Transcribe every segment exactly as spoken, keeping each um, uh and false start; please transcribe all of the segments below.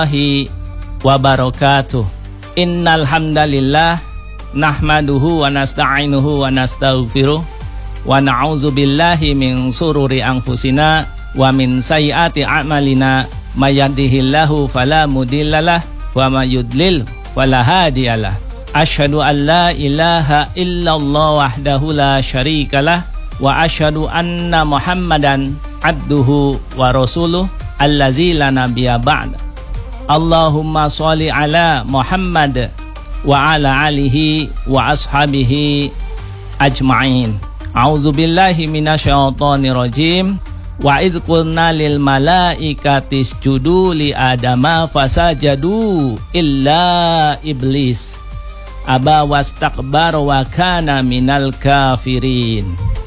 wabarakatuh. Innal hamdalillah nahmaduhu wa nasta'inuhu wa nastaghfiruh wa na'udzu billahi min sururi anfusina wa min sayyiati a'malina may yahdihillahu fala mudhillalah wa may yudlil fala hadiyalah. Asyhadu an la ilaha illallah wahdahu la syarikalah wa asyhadu anna Muhammadan abduhu wa rasuluh allazi la nabiyya ba'da. Allahumma sholli ala Muhammad wa ala alihi wa ashabihi ajma'in. A'udzu billahi minasyaitonir rajim. Wa idz qulna lil malaikati isjudu li adama fasajadu illa iblis aba wastakbara wa kana minal kafirin.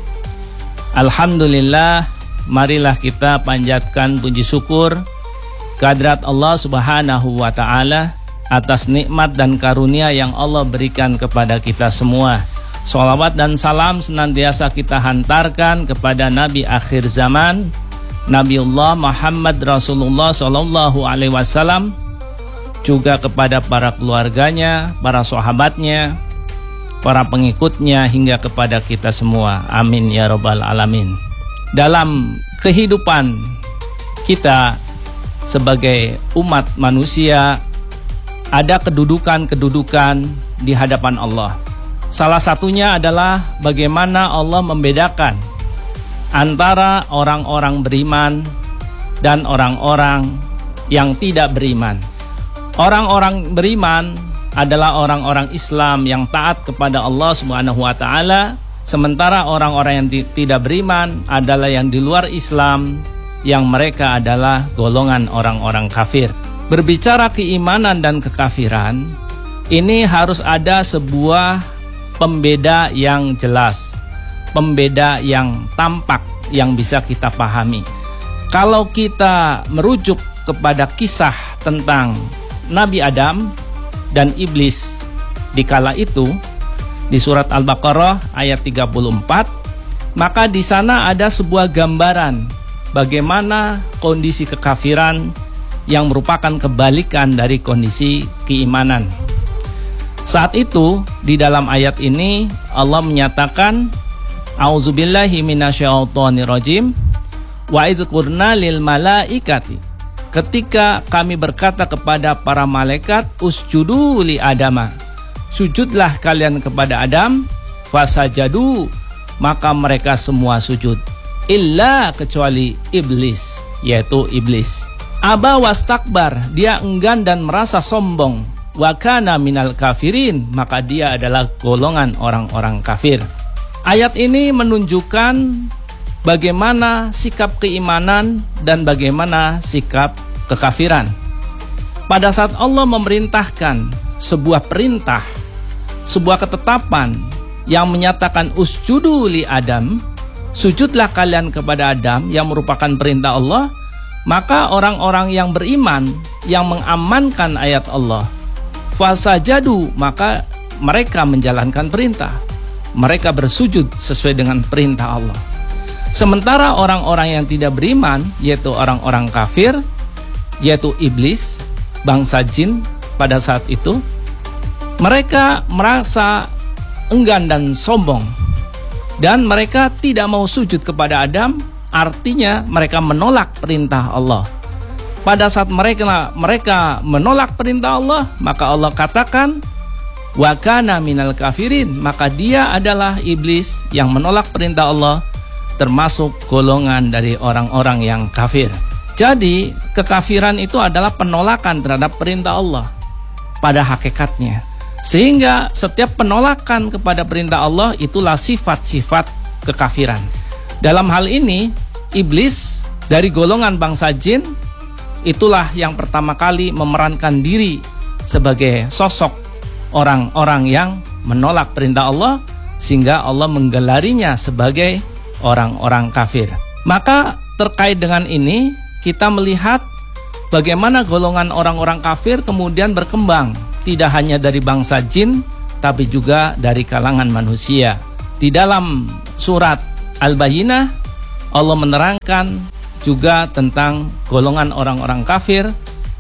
Alhamdulillah, marilah kita panjatkan puji syukur kehadirat Allah Subhanahu wa ta'ala atas nikmat dan karunia yang Allah berikan kepada kita semua. Sholawat dan salam senantiasa kita hantarkan kepada Nabi akhir zaman, Nabiullah Muhammad Rasulullah Sallallahu Alaihi Wasallam, juga kepada para keluarganya, para sahabatnya, para pengikutnya, hingga kepada kita semua. Amin ya rabbal alamin. Dalam kehidupan kita sebagai umat manusia, ada kedudukan-kedudukan di hadapan Allah. Salah satunya adalah bagaimana Allah membedakan antara orang-orang beriman dan orang-orang yang tidak beriman. Orang-orang beriman adalah orang-orang Islam yang taat kepada Allah Subhanahu wa ta'ala, sementara orang-orang yang di, tidak beriman adalah yang di luar Islam, yang mereka adalah golongan orang-orang kafir. Berbicara keimanan dan kekafiran, ini harus ada sebuah pembeda yang jelas, pembeda yang tampak, yang bisa kita pahami. Kalau kita merujuk kepada kisah tentang Nabi Adam dan iblis di kala itu, di surat Al-Baqarah ayat tiga puluh empat, maka di sana ada sebuah gambaran bagaimana kondisi kekafiran yang merupakan kebalikan dari kondisi keimanan. Saat itu di dalam ayat ini Allah menyatakan, A'udzubillahi minasyaitonir rajim. Wa idz qulna lil malaikati, ketika kami berkata kepada para malaikat, usjudu li adama, sujudlah kalian kepada Adam, fasajadu, maka mereka semua sujud, illa kecuali iblis, yaitu iblis. Aba wastakbar, dia enggan dan merasa sombong. Wa kana minal kafirin, maka dia adalah golongan orang-orang kafir. Ayat ini menunjukkan bagaimana sikap keimanan dan bagaimana sikap kekafiran. Pada saat Allah memerintahkan sebuah perintah, sebuah ketetapan yang menyatakan usjudu li Adam, sujudlah kalian kepada Adam, yang merupakan perintah Allah, maka orang-orang yang beriman yang mengamankan ayat Allah, fasajadu, maka mereka menjalankan perintah, mereka bersujud sesuai dengan perintah Allah. Sementara orang-orang yang tidak beriman, yaitu orang-orang kafir, yaitu iblis, bangsa jin pada saat itu, mereka merasa enggan dan sombong, dan mereka tidak mau sujud kepada Adam. Artinya mereka menolak perintah Allah. Pada saat mereka mereka menolak perintah Allah, maka Allah katakan wa kana minal kafirin, maka dia adalah iblis yang menolak perintah Allah, termasuk golongan dari orang-orang yang kafir. Jadi kekafiran itu adalah penolakan terhadap perintah Allah pada hakikatnya. Sehingga setiap penolakan kepada perintah Allah itulah sifat-sifat kekafiran. Dalam hal ini, iblis dari golongan bangsa jin itulah yang pertama kali memerankan diri sebagai sosok orang-orang yang menolak perintah Allah, sehingga Allah menggelarinya sebagai orang-orang kafir. Maka terkait dengan ini, kita melihat bagaimana golongan orang-orang kafir kemudian berkembang, tidak hanya dari bangsa jin, tapi juga dari kalangan manusia. Di dalam surat Al-Bayyinah, Allah menerangkan juga tentang golongan orang-orang kafir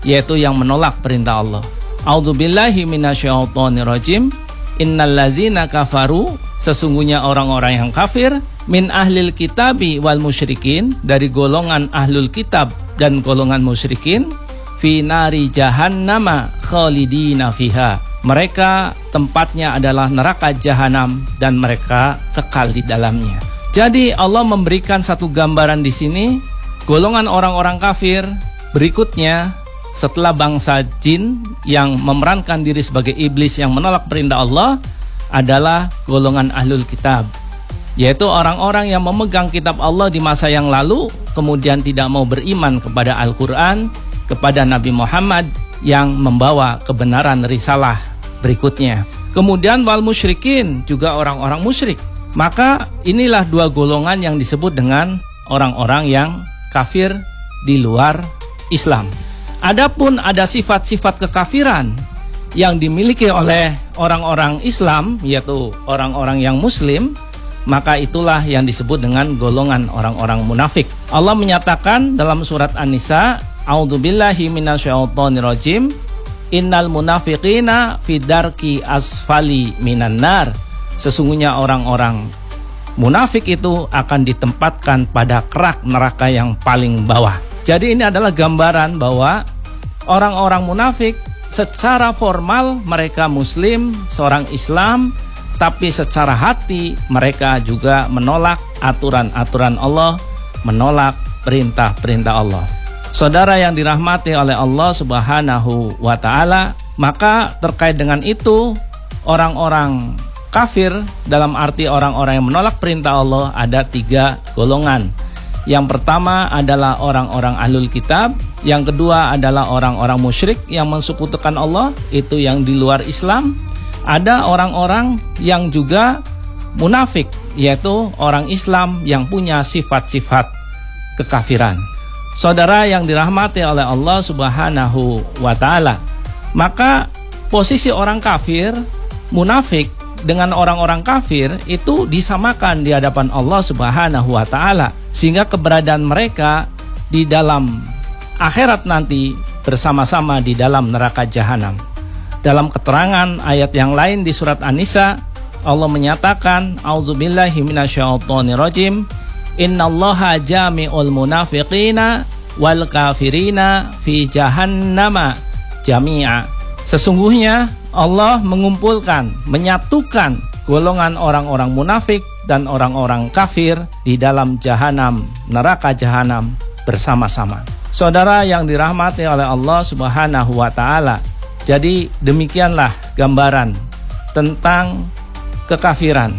yaitu yang menolak perintah Allah. A'udzubillahi minasyaitonirrajim. Innallazina kafaru, sesungguhnya orang-orang yang kafir, min ahlil kitabi wal musyrikin, dari golongan ahlul kitab dan golongan musyrikin, fi nari jahannama khalidina fiha, mereka tempatnya adalah neraka jahanam dan mereka kekal di dalamnya. Jadi Allah memberikan satu gambaran di sini, golongan orang-orang kafir berikutnya setelah bangsa jin yang memerankan diri sebagai iblis yang menolak perintah Allah adalah golongan ahlul kitab, yaitu orang-orang yang memegang kitab Allah di masa yang lalu kemudian tidak mau beriman kepada Al-Quran, kepada Nabi Muhammad yang membawa kebenaran risalah berikutnya. Kemudian wal musyrikin, juga orang-orang musyrik. Maka inilah dua golongan yang disebut dengan orang-orang yang kafir di luar Islam. Adapun ada sifat-sifat kekafiran yang dimiliki oleh orang-orang Islam, yaitu orang-orang yang muslim, maka itulah yang disebut dengan golongan orang-orang munafik. Allah menyatakan dalam surat An-Nisa, A'udzubillahi minasyaitonirrajim, innal munafiqina fi darki asfali minan nar. Sesungguhnya orang-orang munafik itu akan ditempatkan pada kerak neraka yang paling bawah. Jadi ini adalah gambaran bahwa orang-orang munafik secara formal mereka muslim, seorang Islam, tapi secara hati mereka juga menolak aturan-aturan Allah, menolak perintah-perintah Allah. Saudara yang dirahmati oleh Allah Subhanahu wa ta'ala, maka terkait dengan itu orang-orang kafir dalam arti orang-orang yang menolak perintah Allah ada tiga golongan. Yang pertama adalah orang-orang ahlul kitab, yang kedua adalah orang-orang musyrik yang mensekutukan Allah, itu yang di luar Islam. Ada orang-orang yang juga munafik, yaitu orang Islam yang punya sifat-sifat kekafiran. Saudara yang dirahmati oleh Allah Subhanahu wa ta'ala, maka posisi orang kafir, munafik dengan orang-orang kafir itu disamakan di hadapan Allah Subhanahu wa ta'ala, sehingga keberadaan mereka di dalam akhirat nanti bersama-sama di dalam neraka jahanam. Dalam keterangan ayat yang lain di surat An-Nisa, Allah menyatakan, A'udzubillahi minasyaitonirrajim, innallaha jami'ul munafiqina wal kafirina fi jahannama jami'a. Sesungguhnya Allah mengumpulkan, menyatukan golongan orang-orang munafik dan orang-orang kafir di dalam jahanam, neraka jahanam bersama-sama. Saudara yang dirahmati oleh Allah Subhanahu wa ta'ala, jadi demikianlah gambaran tentang kekafiran,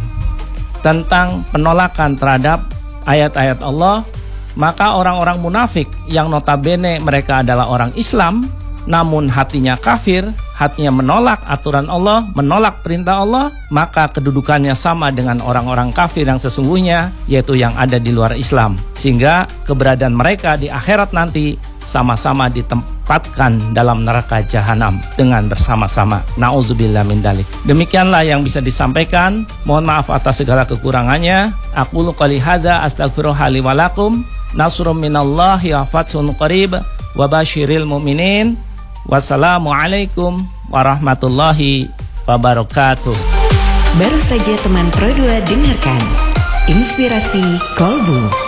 tentang penolakan terhadap ayat-ayat Allah. Maka orang-orang munafik yang notabene mereka adalah orang Islam, namun hatinya kafir, hatinya menolak aturan Allah, menolak perintah Allah, maka kedudukannya sama dengan orang-orang kafir yang sesungguhnya, yaitu yang ada di luar Islam. Sehingga keberadaan mereka di akhirat nanti sama-sama ditempatkan dalam neraka jahanam dengan bersama-sama. Nauzubillah min dzalik. Demikianlah yang bisa disampaikan. Mohon maaf atas segala kekurangannya. Aqulu qouli hadza astaghfirullaha li wa lakum. Nasrun minallahi wa fathun qarib wa basyiril mu'minin. Wassalamualaikum warahmatullahi wabarakatuh. Baru saja teman Pro dua dengarkan Inspirasi Kolbu.